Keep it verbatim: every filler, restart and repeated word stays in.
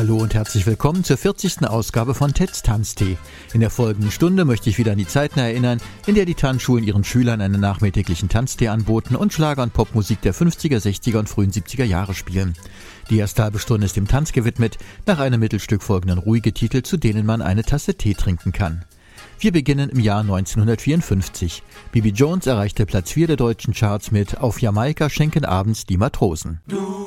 Hallo und herzlich willkommen zur vierzigsten Ausgabe von Ted's Tanztee. In der folgenden Stunde möchte ich wieder an die Zeiten erinnern, in der die Tanzschulen ihren Schülern einen nachmittäglichen Tanztee anboten und Schlager und Popmusik der fünfziger, sechziger und frühen siebziger Jahre spielen. Die erste halbe Stunde ist dem Tanz gewidmet, nach einem Mittelstück folgen dann ruhige Titel, zu denen man eine Tasse Tee trinken kann. Wir beginnen im Jahr neunzehnhundertvierundfünfzig. Bibi Jones erreichte Platz vier der deutschen Charts mit »Auf Jamaika schenken abends die Matrosen«.